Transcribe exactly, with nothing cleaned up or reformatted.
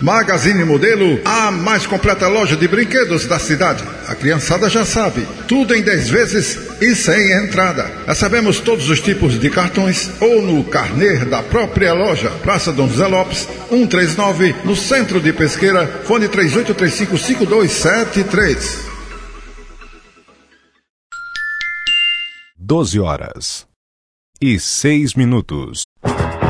Magazine Modelo, a mais completa loja de brinquedos da cidade. A criançada já sabe, tudo em dez vezes e sem entrada. Recebemos todos os tipos de cartões ou no carnê da própria loja. Praça Dom José Lopes, cento e trinta e nove, no centro de Pesqueira. Fone três oito três cinco, cinco dois sete três. doze horas e seis minutos.